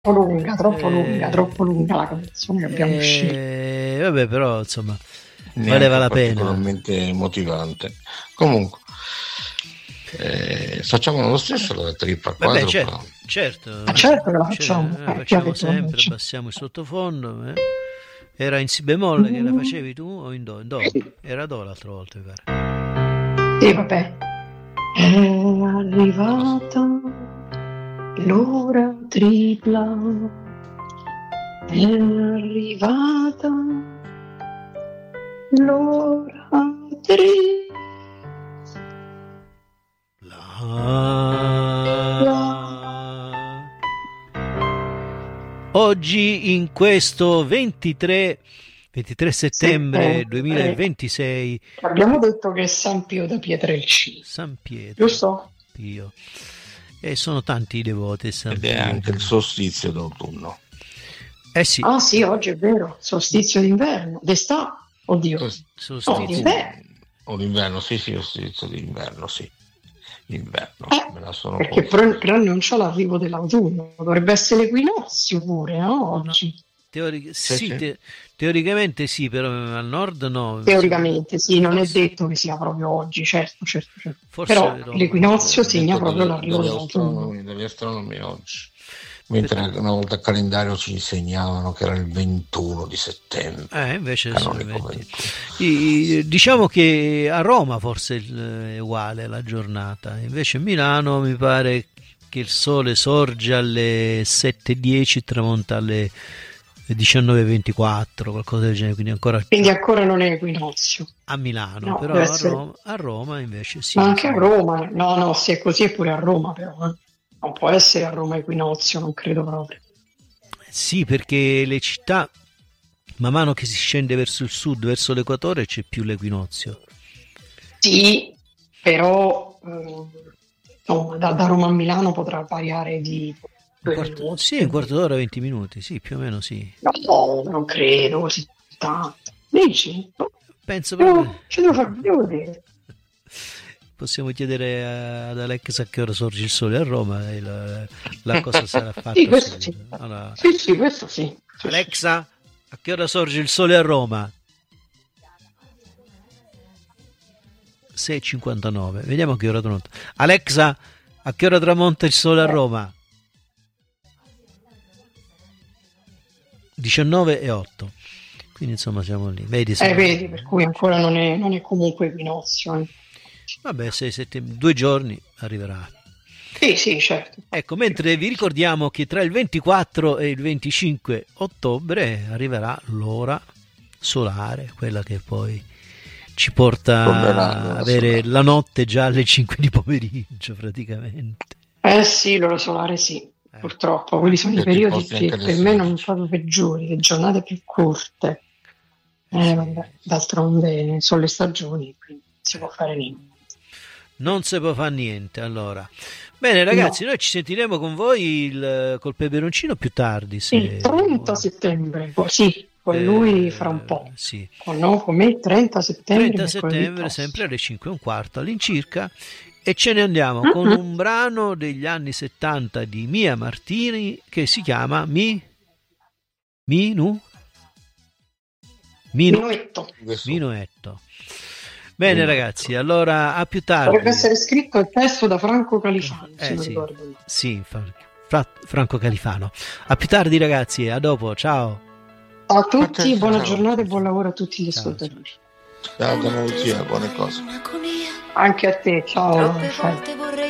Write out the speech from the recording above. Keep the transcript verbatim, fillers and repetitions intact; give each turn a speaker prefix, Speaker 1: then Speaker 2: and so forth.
Speaker 1: lunga, troppo
Speaker 2: Eh,
Speaker 1: lunga, troppo lunga la canzone che abbiamo scelto.
Speaker 2: eh, vabbè, però insomma
Speaker 3: Neanche
Speaker 2: valeva la pena.
Speaker 3: particolarmente motivante. Comunque, eh, facciamo lo stesso la trippa
Speaker 2: Vabbè,
Speaker 3: quadrupla.
Speaker 2: certo, certo,
Speaker 1: Ma certo che la
Speaker 2: Cioè,
Speaker 1: facciamo.
Speaker 2: eh,
Speaker 1: Eh, chi ha
Speaker 2: facciamo
Speaker 1: detto che non
Speaker 2: sempre,
Speaker 1: c'è?
Speaker 2: passiamo il sottofondo. eh. Era in si bemolle che la facevi tu o in do? In do? Era do l'altra volta, mi pare.
Speaker 1: Sì, vabbè. È arrivata l'ora tripla. È arrivata l'ora tripla.
Speaker 2: La... Oggi in questo ventitré, ventitré settembre
Speaker 1: Settembre.
Speaker 2: duemilaventisei,
Speaker 1: Abbiamo detto che è San Pio da Pietrelcina,
Speaker 2: San Pietro
Speaker 1: giusto?
Speaker 2: Pio. E sono tanti i devoti a San
Speaker 3: Ed è
Speaker 2: Pio.
Speaker 3: anche il solstizio d'autunno.
Speaker 2: Eh sì,
Speaker 1: Ah sì, oggi è vero, solstizio d'inverno, d'estate, oddio, no,
Speaker 2: solstizio.
Speaker 1: d'inverno,
Speaker 3: O l'inverno, sì, sì, solstizio d'inverno, sì. Inverno,
Speaker 1: Eh,
Speaker 3: me la sono
Speaker 1: perché
Speaker 3: confusa.
Speaker 1: però, però non c'è l'arrivo dell'autunno, dovrebbe essere l'equinozio pure, no? Oggi.
Speaker 2: Teori-
Speaker 3: Sì,
Speaker 2: sì,
Speaker 3: sì.
Speaker 2: te- teoricamente sì, però al nord no.
Speaker 1: Teoricamente sì, non è
Speaker 2: Forse-
Speaker 1: detto che sia proprio oggi, certo, certo, certo.
Speaker 2: Forse
Speaker 1: Però
Speaker 2: Roma.
Speaker 1: l'equinozio segna
Speaker 3: Detto
Speaker 1: proprio
Speaker 3: dagli-
Speaker 1: l'arrivo
Speaker 3: dagli
Speaker 1: dell'autunno.
Speaker 3: astronomi, dagli astronomi oggi. Mentre una volta al calendario ci insegnavano che era il ventuno di settembre.
Speaker 2: Eh, invece sono
Speaker 3: Canonico
Speaker 2: venti.
Speaker 3: ventuno.
Speaker 2: I- diciamo che a Roma forse il- è uguale la giornata, invece a Milano mi pare che il sole sorge alle sette e dieci e tramonta alle diciannove e ventiquattro, qualcosa del genere, quindi ancora
Speaker 1: Quindi ancora non è equinozio.
Speaker 2: a Milano,
Speaker 1: No,
Speaker 2: però
Speaker 1: deve
Speaker 2: a
Speaker 1: essere-
Speaker 2: Roma, a Roma invece sì.
Speaker 1: Ma anche a
Speaker 2: sì.
Speaker 1: Roma, no, no, se è così è pure a Roma però, eh. Non può essere a Roma equinozio, non credo proprio.
Speaker 2: Sì, perché le città, man mano che si scende verso il sud, verso l'equatore, c'è più l'equinozio.
Speaker 1: Sì, però eh, insomma, da, da Roma a Milano potrà variare di
Speaker 2: Un quarto, sì, un quarto d'ora, venti minuti, sì, più o meno sì.
Speaker 1: No, non credo così tanto. Dici?
Speaker 2: Penso proprio...
Speaker 1: No, ci devo fare, devo vedere.
Speaker 2: Possiamo chiedere ad Alexa a che ora sorge il sole a Roma e la, la cosa sarà fatta.
Speaker 1: Sì, questo
Speaker 2: subito.
Speaker 1: sì.
Speaker 2: Allora,
Speaker 1: Sì, sì, questo sì. Sì,
Speaker 2: Alexa, a che ora sorge il sole a Roma? sei e cinquantanove. Vediamo a che ora tramonta. Alexa, a che ora tramonta il sole a Roma? diciannove e otto. Quindi insomma siamo lì. Vedi,
Speaker 1: Eh,
Speaker 2: siamo-
Speaker 1: vedi, per cui ancora non è, non è comunque equinozio. eh.
Speaker 2: Vabbè, sei settembre, due giorni arriverà.
Speaker 1: Sì, sì, certo.
Speaker 2: Ecco, mentre vi ricordiamo che tra il ventiquattro e il venticinque ottobre arriverà l'ora solare, quella che poi ci porta
Speaker 3: Tornerà
Speaker 2: a
Speaker 3: l'ora
Speaker 2: avere
Speaker 3: solare.
Speaker 2: la notte già alle cinque di pomeriggio praticamente.
Speaker 1: Eh sì, l'ora solare sì, purtroppo. Quelli sono i
Speaker 3: Certi
Speaker 1: periodi
Speaker 3: posti
Speaker 1: che
Speaker 3: anche alle
Speaker 1: per me non
Speaker 3: sedici.
Speaker 1: sono peggiori, le giornate più corte. Eh,
Speaker 2: Sì.
Speaker 1: vabbè, d'altronde sono le stagioni, quindi non si può fare niente.
Speaker 2: Non si può fare niente, allora. Bene ragazzi, noi ci sentiremo con voi il, col peperoncino più tardi. Se...
Speaker 1: Il trenta settembre, poi sì, con
Speaker 2: Eh,
Speaker 1: lui fra un po'.
Speaker 2: Sì.
Speaker 1: Con, no, con me trenta settembre.
Speaker 2: trenta
Speaker 1: mercoledì
Speaker 2: settembre,
Speaker 1: prossimo.
Speaker 2: sempre alle cinque e un quarto all'incirca, e ce ne andiamo con
Speaker 1: Mm-mm.
Speaker 2: un brano degli anni settanta di Mia Martini che si chiama Mi Minu Minu
Speaker 1: Minuetto.
Speaker 2: Minuetto. Bene
Speaker 3: Minuetto.
Speaker 2: ragazzi, allora a più tardi.
Speaker 1: Dovrebbe essere scritto il testo da Franco Califano,
Speaker 2: Eh,
Speaker 1: se non
Speaker 2: sì.
Speaker 1: ricordo.
Speaker 2: Sì, Fra- Fra- Franco Califano. A più tardi ragazzi, a dopo, ciao.
Speaker 1: Ciao a tutti,
Speaker 3: Ciao,
Speaker 1: buona
Speaker 3: ciao.
Speaker 1: giornata e buon lavoro a tutti gli
Speaker 2: Ciao,
Speaker 1: ascoltatori.
Speaker 3: Ciao, Donna Lucia, buone cose.
Speaker 1: Anche a te, ciao.
Speaker 4: Troppe
Speaker 1: Fai.
Speaker 4: volte vorrei